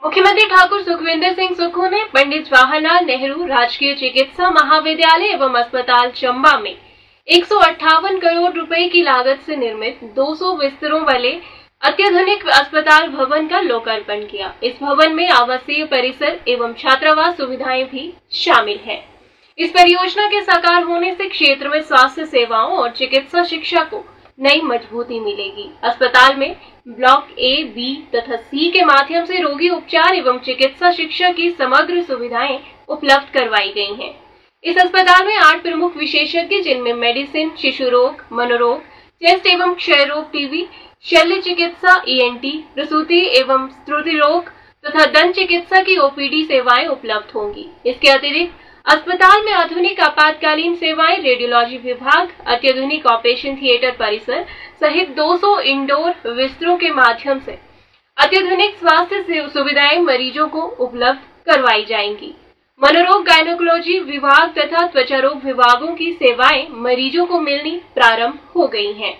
मुख्यमंत्री ठाकुर सुखविंदर सिंह सुक्खू ने पंडित जवाहरलाल नेहरू राजकीय चिकित्सा महाविद्यालय एवं अस्पताल चंबा में 158 करोड़ रुपए की लागत से निर्मित 200 बिस्तरों वाले अत्याधुनिक अस्पताल भवन का लोकार्पण किया। इस भवन में आवासीय परिसर एवं छात्रावास सुविधाएं भी शामिल हैं। इस परियोजना के साकार होने से क्षेत्र में स्वास्थ्य सेवाओं और चिकित्सा शिक्षा को नई मजबूती मिलेगी। अस्पताल में ब्लॉक ए, बी तथा सी के माध्यम से रोगी उपचार एवं चिकित्सा शिक्षा की समग्र सुविधाएं उपलब्ध करवाई गई हैं। इस अस्पताल में 8 प्रमुख विशेषज्ञ जिनमें मेडिसिन, शिशु रोग, मनोरोग, चेस्ट एवं क्षय रोग, टीबी, शल्य चिकित्सा, ENT, प्रसूति एवं स्त्रुति रोग तथा दंत चिकित्सा की OPD सेवाएं उपलब्ध होंगी। इसके अतिरिक्त अस्पताल में आधुनिक आपातकालीन सेवाएं, रेडियोलॉजी विभाग, अत्याधुनिक ऑपरेशन थिएटर परिसर सहित 200 इंडोर बिस्तरों के माध्यम से अत्याधुनिक स्वास्थ्य सुविधाएं मरीजों को उपलब्ध करवाई जाएंगी। मनोरोग, गायनोकोलॉजी विभाग तथा त्वचा रोग विभागों की सेवाएं मरीजों को मिलनी प्रारंभ हो गई हैं।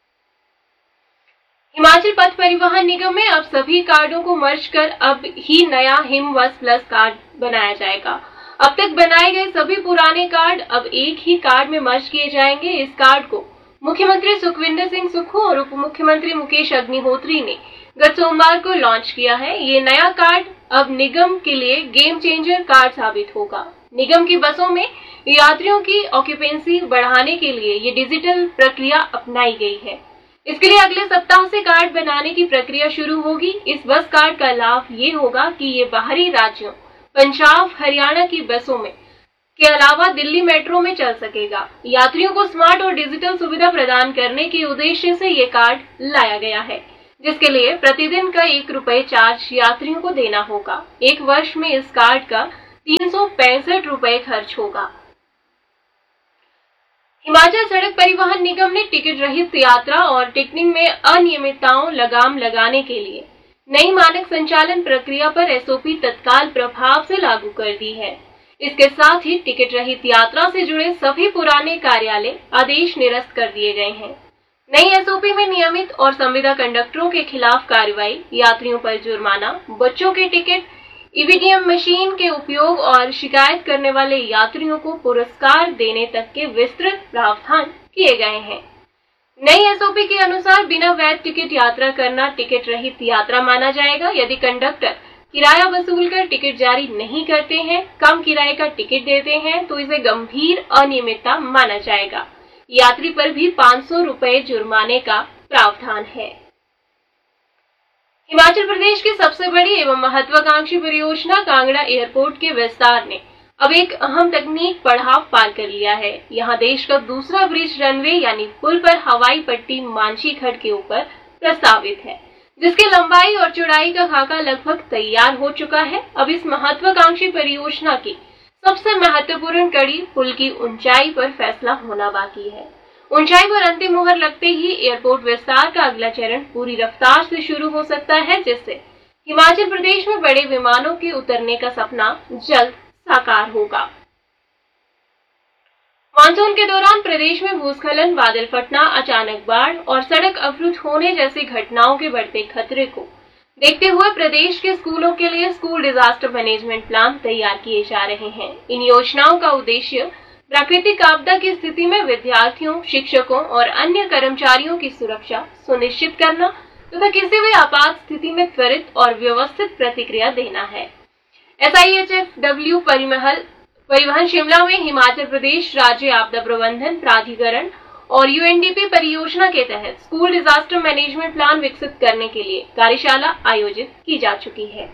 हिमाचल पथ परिवहन निगम में अब सभी कार्डों को मर्ज कर अब ही नया हिमवस प्लस कार्ड बनाया जाएगा। अब तक बनाए गए सभी पुराने कार्ड अब एक ही कार्ड में मर्ज किए जाएंगे। इस कार्ड को मुख्यमंत्री सुखविंदर सिंह सुक्खू और उप मुख्यमंत्री मुकेश अग्निहोत्री ने गत सोमवार को लॉन्च किया है। ये नया कार्ड अब निगम के लिए गेम चेंजर कार्ड साबित होगा। निगम की बसों में यात्रियों की ऑक्यूपेंसी बढ़ाने के लिए ये डिजिटल प्रक्रिया अपनाई गई है। इसके लिए अगले सप्ताह से कार्ड बनाने की प्रक्रिया शुरू होगी। इस बस कार्ड का लाभ ये होगा कि ये बाहरी राज्यों पंजाब, हरियाणा की बसों में के अलावा दिल्ली मेट्रो में चल सकेगा। यात्रियों को स्मार्ट और डिजिटल सुविधा प्रदान करने के उद्देश्य से ये कार्ड लाया गया है, जिसके लिए प्रतिदिन का 1 रुपए चार्ज यात्रियों को देना होगा। 1 वर्ष में इस कार्ड का 365 रुपए खर्च होगा। हिमाचल सड़क परिवहन निगम ने टिकट रहित यात्रा और टिकटिंग में अनियमितताओं लगाम लगाने के लिए नई मानक संचालन प्रक्रिया पर SOP तत्काल प्रभाव से लागू कर दी है। इसके साथ ही टिकट रहित यात्रा से जुड़े सभी पुराने कार्यालय आदेश निरस्त कर दिए गए हैं। नई SOP में नियमित और संविदा कंडक्टरों के खिलाफ कार्रवाई, यात्रियों पर जुर्माना, बच्चों के टिकट, EVDM मशीन के उपयोग और शिकायत करने वाले यात्रियों को पुरस्कार देने तक के विस्तृत प्रावधान किए गए हैं। नई SOP के अनुसार बिना वैध टिकट यात्रा करना टिकट रहित यात्रा माना जाएगा। यदि कंडक्टर किराया वसूल कर टिकट जारी नहीं करते हैं, कम किराए का टिकट देते हैं, तो इसे गंभीर अनियमितता माना जाएगा। यात्री पर भी 500 रुपए जुर्माने का प्रावधान है। हिमाचल प्रदेश की सबसे बड़ी एवं महत्वाकांक्षी परियोजना कांगड़ा एयरपोर्ट के विस्तार ने अब एक अहम तकनीक पड़ाव पार कर लिया है। यहाँ देश का दूसरा ब्रिज रनवे यानी पुल पर हवाई पट्टी मांझी खड्ड के ऊपर प्रस्तावित है, जिसकी लंबाई और चौड़ाई का खाका लगभग तैयार हो चुका है। अब इस महत्वाकांक्षी परियोजना की सबसे महत्वपूर्ण कड़ी पुल की ऊंचाई पर फैसला होना बाकी है। ऊंचाई पर अंतिम मुहर लगते ही एयरपोर्ट विस्तार का अगला चरण पूरी रफ्तार से शुरू हो सकता है, जिससे हिमाचल प्रदेश में बड़े विमानों के उतरने का सपना जल्द साकार होगा। मानसून के दौरान प्रदेश में भूस्खलन, बादल फटना, अचानक बाढ़ और सड़क अवरुद्ध होने जैसी घटनाओं के बढ़ते खतरे को देखते हुए प्रदेश के स्कूलों के लिए स्कूल डिजास्टर मैनेजमेंट प्लान तैयार किए जा रहे हैं। इन योजनाओं का उद्देश्य प्राकृतिक आपदा की स्थिति में विद्यार्थियों, शिक्षकों और अन्य कर्मचारियों की सुरक्षा सुनिश्चित करना तथा किसी भी आपात स्थिति में त्वरित और व्यवस्थित प्रतिक्रिया देना है। SIHFW परिवहन शिमला में हिमाचल प्रदेश राज्य आपदा प्रबंधन प्राधिकरण और UNDP परियोजना के तहत स्कूल डिजास्टर मैनेजमेंट प्लान विकसित करने के लिए कार्यशाला आयोजित की जा चुकी है।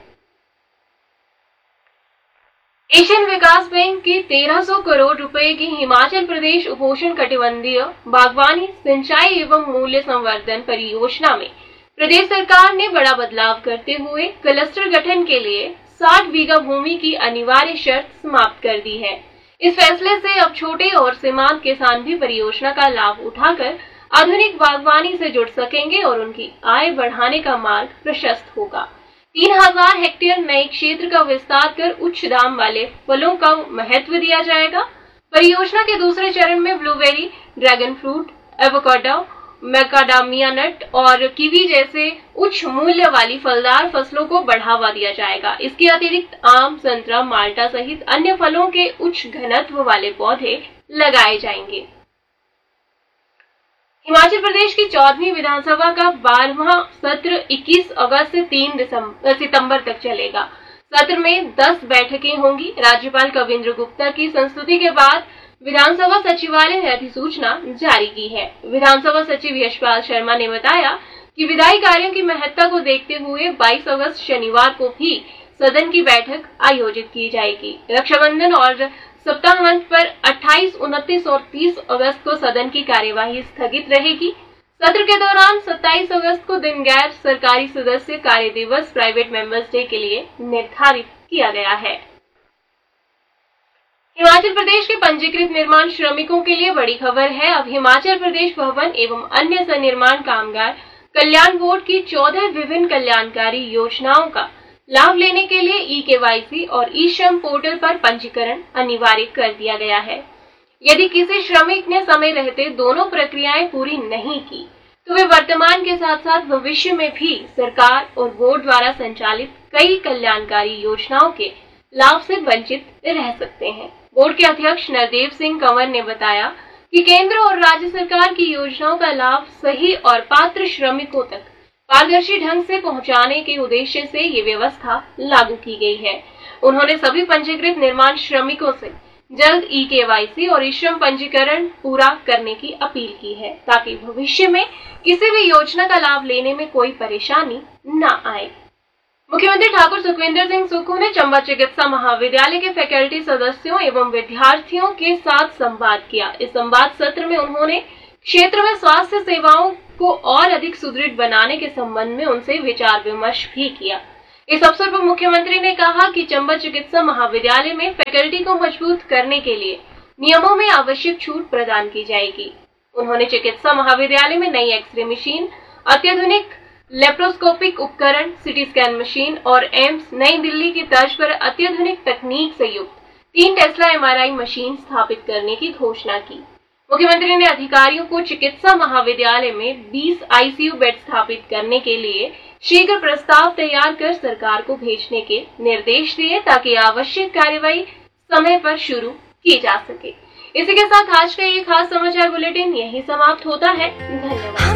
एशियन विकास बैंक की 1300 करोड़ रुपए की हिमाचल प्रदेश उपोषण कटिबंधीय बागवानी, सिंचाई एवं मूल्य संवर्धन परियोजना में प्रदेश सरकार ने बड़ा बदलाव करते हुए क्लस्टर गठन के लिए 60 बीघा भूमि की अनिवार्य शर्त समाप्त कर दी है। इस फैसले से अब छोटे और सीमांत किसान भी परियोजना का लाभ उठाकर आधुनिक बागवानी से जुड़ सकेंगे और उनकी आय बढ़ाने का मार्ग प्रशस्त होगा। 3000 हेक्टेयर नए क्षेत्र का विस्तार कर उच्च दाम वाले फलों का महत्व दिया जाएगा। परियोजना के दूसरे चरण में blueberry, dragon fruit, avocado, macadamia nut और कीवी जैसे उच्च मूल्य वाली फलदार फसलों को बढ़ावा दिया जाएगा। इसके अतिरिक्त आम, संतरा, माल्टा सहित अन्य फलों के उच्च घनत्व वाले पौधे लगाए जाएंगे। हिमाचल प्रदेश की 14वीं विधानसभा का 12वां सत्र 21 अगस्त से 3 सितंबर तक चलेगा। सत्र में 10 बैठकें होंगी। राज्यपाल कविंद्र गुप्ता की संस्तुति के बाद विधानसभा सचिवालय ने अधिसूचना जारी की है। विधानसभा सचिव यशपाल शर्मा ने बताया कि विधायी कार्यों की महत्ता को देखते हुए 22 अगस्त शनिवार को भी सदन की बैठक आयोजित की जाएगी। रक्षाबंधन और सप्ताहांत पर 28, 29 और 30 अगस्त को सदन की कार्यवाही स्थगित रहेगी। सत्र के दौरान 27 अगस्त को दिन गैर सरकारी सदस्य कार्य दिवस प्राइवेट मेंबर्स डे के लिए निर्धारित किया गया है। हिमाचल प्रदेश के पंजीकृत निर्माण श्रमिकों के लिए बड़ी खबर है। अब हिमाचल प्रदेश भवन एवं अन्य सन्निर्माण कामगार कल्याण बोर्ड की 14 विभिन्न कल्याणकारी योजनाओं का लाभ लेने के लिए ई-केवाईसी और ई-श्रम पोर्टल पर पंजीकरण अनिवार्य कर दिया गया है। यदि किसी श्रमिक ने समय रहते दोनों प्रक्रियाएं पूरी नहीं की तो वे वर्तमान के साथ साथ भविष्य में भी सरकार और बोर्ड द्वारा संचालित कई कल्याणकारी योजनाओं के लाभ से वंचित रह सकते हैं। बोर्ड के अध्यक्ष नरदेव सिंह कंवर ने बताया कि केंद्र और राज्य सरकार की योजनाओं का लाभ सही और पात्र श्रमिकों तक पारदर्शी ढंग से पहुंचाने के उद्देश्य से ये व्यवस्था लागू की गई है। उन्होंने सभी पंजीकृत निर्माण श्रमिकों से जल्द ई-केवाईसी और ई-श्रम पंजीकरण पूरा करने की अपील की है ताकि भविष्य में किसी भी योजना का लाभ लेने में कोई परेशानी न आए। मुख्यमंत्री ठाकुर सुखविंदर सिंह सुक्खू ने चंबा चिकित्सा महाविद्यालय के फैकल्टी सदस्यों एवं विद्यार्थियों के साथ संवाद किया। इस संवाद सत्र में उन्होंने क्षेत्र में स्वास्थ्य सेवाओं को और अधिक सुदृढ़ बनाने के संबंध में उनसे विचार विमर्श भी किया। इस अवसर पर मुख्यमंत्री ने कहा कि चंबा चिकित्सा महाविद्यालय में फैकल्टी को मजबूत करने के लिए नियमों में आवश्यक छूट प्रदान की जाएगी। उन्होंने चिकित्सा महाविद्यालय में नई एक्सरे मशीन, अत्याधुनिक लेप्रोस्कोपिक उपकरण, सिटी स्कैन मशीन और एम्स नई दिल्ली की तर्ज पर अत्याधुनिक तकनीक से युक्त 3 टेस्ला एमआरआई मशीन स्थापित करने की घोषणा की। मुख्यमंत्री ने अधिकारियों को चिकित्सा महाविद्यालय में 20 आईसीयू बेड स्थापित करने के लिए शीघ्र प्रस्ताव तैयार कर सरकार को भेजने के निर्देश दिए ताकि आवश्यक कार्यवाही समय पर शुरू की जा सके। इसी के साथ आज का ये खास समाचार बुलेटिन यहीं समाप्त होता है। धन्यवाद।